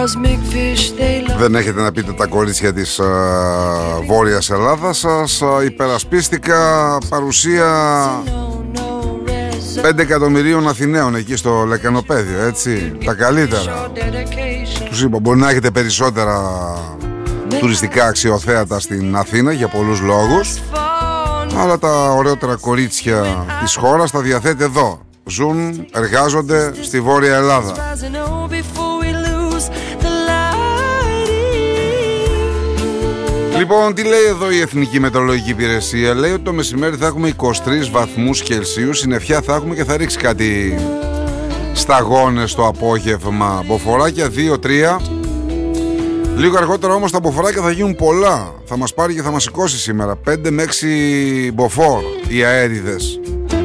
Δεν έχετε να πείτε τα κορίτσια της Βόρειας Ελλάδας σας υπερασπίστηκα παρουσία 5 εκατομμυρίων Αθηναίων εκεί στο Λεκανοπέδιο, έτσι, τα καλύτερα. Τους είπα, μπορεί να έχετε περισσότερα τουριστικά αξιοθέατα στην Αθήνα για πολλούς λόγους, αλλά τα ωραιότερα κορίτσια της χώρας τα διαθέτει εδώ. Ζουν, εργάζονται στη Βόρεια Ελλάδα. Λοιπόν, τι λέει εδώ η Εθνική Μετεωρολογική Υπηρεσία? Λέει ότι το μεσημέρι θα έχουμε 23 βαθμούς Κελσίου. Συννεφιά θα έχουμε και θα ρίξει κάτι σταγόνες το απόγευμα. Μποφοράκια 2-3. Λίγο αργότερα όμως τα μποφοράκια θα γίνουν πολλά. Θα μας πάρει και θα μας σηκώσει σήμερα 5 με 6 μποφόρ οι αέριδες.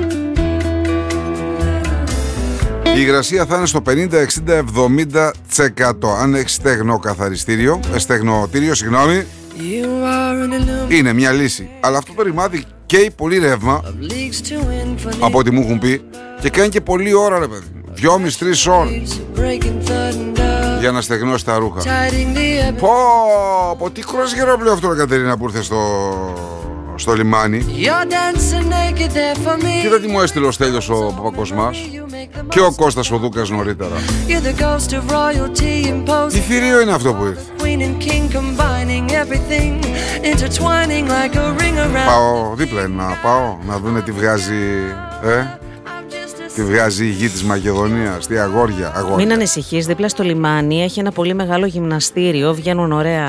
Η υγρασία θα είναι στο 50, 60, 70%. Αν έχει στεγνοτήριο, συγγνώμη, είναι μια λύση. Αλλά αυτό το ρημάδι καίει πολύ ρεύμα, από ό,τι μου έχουν πει, και κάνει και πολλή ώρα, ρε παιδί. 2,5-3 ώρες για να στεγνώσει τα ρούχα. Πω, τι κρουαζιερόπλαιο αυτό, Κατερίνα, που ήρθε στο λιμάνι. Κοίτα τι μου έστειλε ο Στέλιος ο Παπακοσμάς και ο Κώστας ο Δούκας νωρίτερα. Τι θηρίο είναι αυτό που ήρθε. Πάω δίπλα, να πάω να δούνε τι βγάζει, τι βγάζει η γη της Μακεδονίας, τι αγόρια. Μην ανησυχείς, δίπλα στο λιμάνι έχει ένα πολύ μεγάλο γυμναστήριο, βγαίνουν ωραία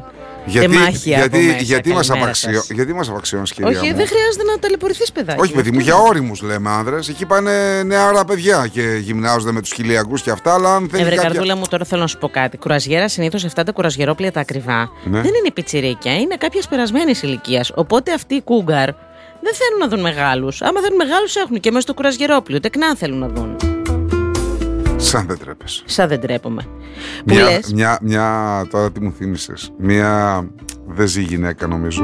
γιατί μας απαξιώνεις, κυρία Όχι, μου? δεν χρειάζεται να ταλαιπωρηθείς, παιδάκι. Όχι, παιδί μου, για όριμους λέμε άνδρες. Εκεί πάνε νεαρά παιδιά και γυμνάζονται με τους χιλιακούς και αυτά. Αλλά αν θέλει Καρδούλα μου, τώρα θέλω να σου πω κάτι. Κουραζιέρα, συνήθως αυτά τα κουραζιερόπλια τα ακριβά, δεν είναι πιτσιρίκια, είναι κάποιες περασμένης ηλικίας. Οπότε αυτοί οι κούγκαρ δεν θέλουν να δουν μεγάλους. Άμα θέλουν μεγάλους, έχουν και μέσα στο κουραζιερόπλιο. Τεκνά θέλουν να δουν. Σαν δεν τρέπεσαι. Σαν δεν τρέπομαι. Μια τώρα τι μου θύμισες. Μια δεν ζει γυναίκα, νομίζω.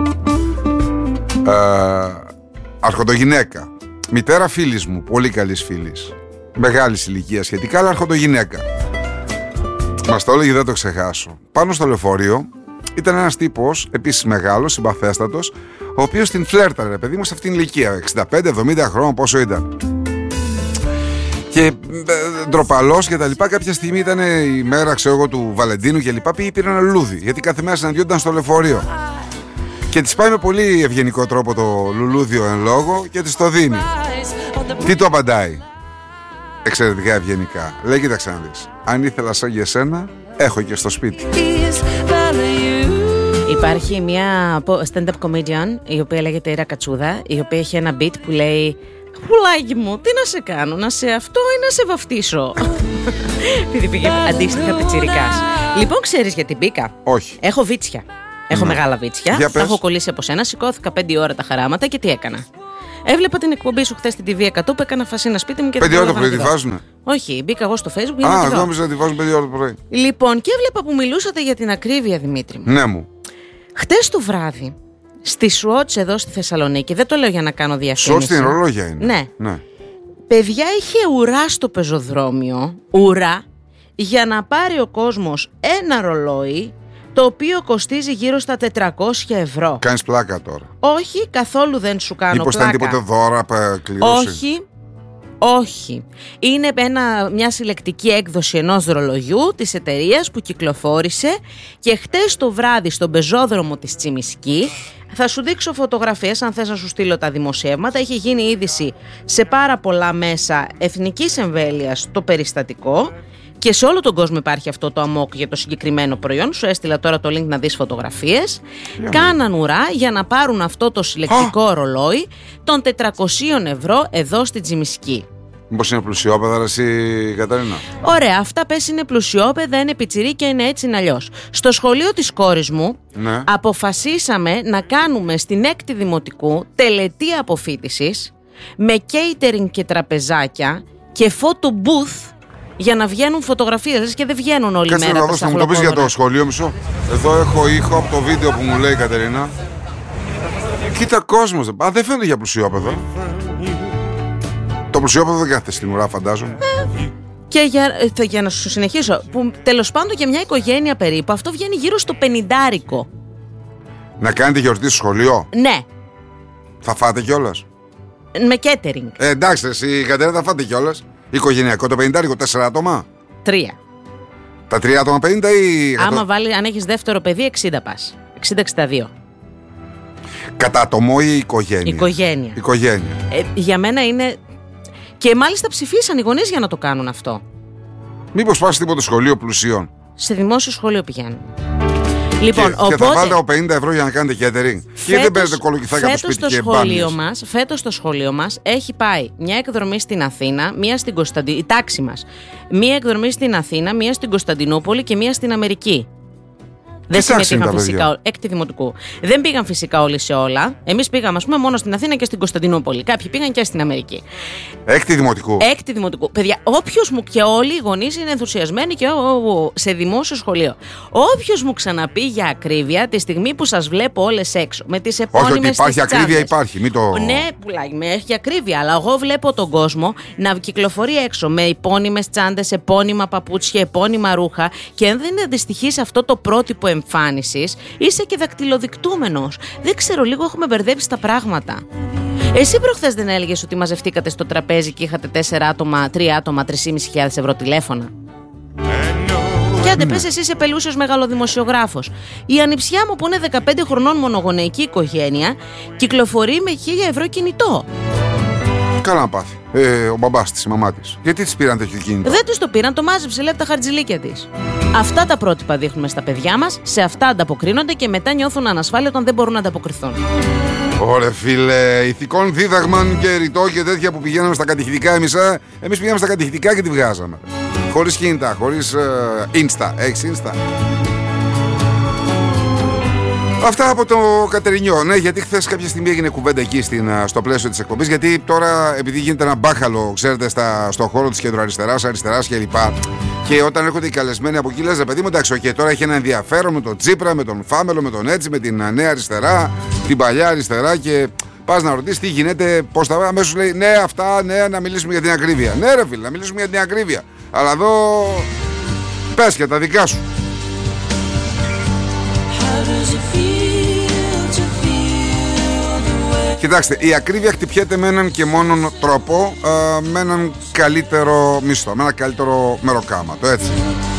Αρχοντογυναίκα. Μητέρα φίλης μου, πολύ καλής φίλης. Μεγάλης ηλικίας σχετικά, αλλά αρχοντογυναίκα. Μας το έλεγε, δεν το ξεχάσω. Πάνω στο λεωφορείο ήταν ένας τύπος, επίσης μεγάλος, συμπαθέστατος, ο οποίος την φλέρταρε, ρε παιδί μου, σε αυτήν την ηλικία. 65-70 χρόνια, πόσο ήταν. Και ντροπαλός και τα λοιπά. Κάποια στιγμή ήταν η μέρα, ξέρω εγώ, του Βαλεντίνου και λοιπά. Πήρε ένα λουλούδι, γιατί κάθε μέρα συναντιόταν στο λεωφορείο. Και της πάει με πολύ ευγενικό τρόπο το λουλούδιο εν λόγω και της το δίνει. Τι του απαντάει? Εξαιρετικά ευγενικά. Λέει, κοίταξε να δεις. Αν ήθελα σαν για σένα, έχω και στο σπίτι. Υπάρχει μια stand-up comedian, η οποία λέγεται Ήρα Κατσούδα, η οποία έχει ένα beat που λέει: πουλάκι μου, τι να σε κάνω, να σε αυτό ή να σε βαφτίσω? Επειδή πήγε αντίστοιχα πιτσιρικάς. Λοιπόν, ξέρεις γιατί μπήκα? Όχι. Έχω βίτσια. Έχω μεγάλα βίτσια. Τα έχω κολλήσει από σένα. Σηκώθηκα 5 ώρα τα χαράματα και τι έκανα? Έβλεπα την εκπομπή σου χθες στην TV100 που έκανα φασίνα σπίτι μου και 5 ώρα το πρωί τη βάζουνε? Όχι, μπήκα εγώ στο Facebook. Νόμιζα να τη βάζουν 5 ώρα το πρωί. Λοιπόν, και έβλεπα που μιλούσατε για την ακρίβεια, Δημήτρη μου. Ναι, μου. Χτες το βράδυ, στη Swatch εδώ στη Θεσσαλονίκη, δεν το λέω για να κάνω διαφήμιση. Swatch στην ρολόγια είναι. Ναι. Παιδιά, είχε ουρά στο πεζοδρόμιο, ουρά, για να πάρει ο κόσμος ένα ρολόι, το οποίο κοστίζει γύρω στα 400 ευρώ. Κάνεις πλάκα τώρα? Όχι, καθόλου δεν σου κάνω πλάκα. Ήταν τίποτε δώρα κληρώσει? Όχι. Είναι μια συλλεκτική έκδοση ενός ρολογιού της εταιρείας που κυκλοφόρησε και χτες το βράδυ στον πεζόδρομο της Τσιμισκή. Θα σου δείξω φωτογραφίες αν θες να σου στείλω τα δημοσιεύματα. Έχει γίνει είδηση σε πάρα πολλά μέσα εθνικής εμβέλειας το περιστατικό. Και σε όλο τον κόσμο υπάρχει αυτό το αμόκ για το συγκεκριμένο προϊόν. Σου έστειλα τώρα το link να δεις φωτογραφίες. Κάναν ουρά για να πάρουν αυτό το συλλεκτικό ρολόι των 400 ευρώ εδώ στην Τσιμισκή. Μήπως είναι πλουσιόπαιδα, εσύ, Καταρίνα? Ωραία, αυτά πες είναι πλουσιόπαιδα, είναι πιτσιρίκια, είναι έτσι, είναι αλλιώς. Στο σχολείο της κόρης μου αποφασίσαμε να κάνουμε στην 6η Δημοτικού τελετή αποφοίτησης με catering και τραπεζάκια και photo booth για να βγαίνουν φωτογραφίες και δεν βγαίνουν όλη μέρα. Κάτσε να μου το πεις για το σχολείο μισό. Εδώ έχω ήχο από το βίντεο που μου λέει η Κατερίνα. Κοίτα κόσμος. Δεν φαίνεται για πλουσιόπεδο. Το πλουσιόπεδο δεν κάθεται στην ουρά, φαντάζομαι. Και για να σου συνεχίσω, που τέλος πάντων για μια οικογένεια περίπου αυτό βγαίνει γύρω στο 50. Να κάνετε γιορτή στο σχολείο. Ναι. Θα φάτε κιόλας. Με catering. Εντάξει, εσύ Κατερίνα, θα φάτε κιόλας. Οικογενειακό το 50, 4 άτομα. 3. Τα 3 άτομα 50 ή. Άμα βάλει, αν έχεις δεύτερο παιδί, 60 πας. 60-62. Κατά ατομό ή οικογένεια. Οικογένεια. Για μένα είναι. Και μάλιστα ψηφίσαν οι γονείς για να το κάνουν αυτό. Μήπως πας τίποτα σχολείο πλουσίων. Σε δημόσιο σχολείο πηγαίνουν. Λοιπόν, και θα βάλετε 50 ευρώ για να κάνετε catering. Και δεν παίρνετε κολοκυθάκια από το σπίτι και μπάνιες. Φέτος το σχολείο μας έχει πάει μια εκδρομή στην Αθήνα, μία στην Κωνσταντινούπολη, η τάξη μας. Μία εκδρομή στην Αθήνα, μία στην Κωνσταντινούπολη και μία στην Αμερική. Δεν συμμετείχαν φυσικά. Έκτη δημοτικού. Δεν πήγαν φυσικά όλοι σε όλα. Εμείς πήγαμε, ας πούμε, μόνο στην Αθήνα και στην Κωνσταντινούπολη. Κάποιοι πήγαν και στην Αμερική. Έκτη δημοτικού. Έκτη δημοτικού. Παιδιά, όποιος μου και όλοι οι γονείς είναι ενθουσιασμένοι και σε δημόσιο σχολείο. Όποιος μου ξαναπεί για ακρίβεια, τη στιγμή που σας βλέπω όλες έξω, με τις επώνυμες. Όχι, ότι υπάρχει ακρίβεια, υπάρχει. Μην το. Ναι, πουλάκι, έχει ακρίβεια. Αλλά εγώ βλέπω τον κόσμο να κυκλοφορεί έξω με επώνυμες τσάντες, επώνυμα παπούτσια, επώνυμα ρούχα και αν δεν αντιστοιχεί σε αυτό το πρότυπο εμφάνισης, είσαι και δακτυλοδεικτούμενος. Δεν ξέρω, λίγο έχουμε μπερδέψει τα πράγματα. Εσύ προχθές δεν έλεγες ότι μαζευτήκατε στο τραπέζι και είχατε 4 άτομα, 3 άτομα, 3.500 ευρώ τηλέφωνα? Και άντε πες, εσύ είσαι πελούσιος μεγαλοδημοσιογράφος. Η ανιψιά μου που είναι 15 χρονών, μονογονεϊκή οικογένεια, κυκλοφορεί με 1.000 ευρώ κινητό. Καλά να πάθει. Ο μπαμπάς της, η μαμά της. Γιατί της πήραν τέτοιο κινητό? Δεν της το πήραν, το μάζεψε, λέει, από τα χαρτζηλίκια της. Αυτά τα πρότυπα δείχνουμε στα παιδιά μας, σε αυτά ανταποκρίνονται και μετά νιώθουν ανασφάλεια όταν δεν μπορούν να ανταποκριθούν. Ωραία, φίλε, ηθικών δίδαγμαν και ρητό και τέτοια που πηγαίναμε στα κατηχητικά εμείς πηγαίναμε στα κατηχητικά και τη βγάζαμε. Χωρίς κινητά, χωρίς Insta. Έχεις Insta? Αυτά από το Κατερινιό, ναι, γιατί χθες κάποια στιγμή έγινε κουβέντα εκεί στο πλαίσιο της εκπομπής. Γιατί τώρα, επειδή γίνεται ένα μπάχαλο, ξέρετε, στο χώρο της κεντροαριστεράς, αριστεράς κλπ. Και όταν έρχονται οι καλεσμένοι από εκεί, λες, παιδί μου, εντάξει, και τώρα έχει ένα ενδιαφέρον με τον Τσίπρα, με τον Φάμελο, με τον Έτσι, με την νέα αριστερά, την παλιά αριστερά. Και πας να ρωτήσεις τι γίνεται, πώς τα. Αμέσως λέει, ναι, αυτά, ναι, να μιλήσουμε για την ακρίβεια. Ναι, ρε φίλε, να μιλήσουμε για την ακρίβεια. Αλλά εδώ πες και τα δικά σου. Κοιτάξτε, η ακρίβεια χτυπιέται με έναν και μόνον τρόπο, με έναν καλύτερο μισθό, με ένα καλύτερο μεροκάματο, έτσι.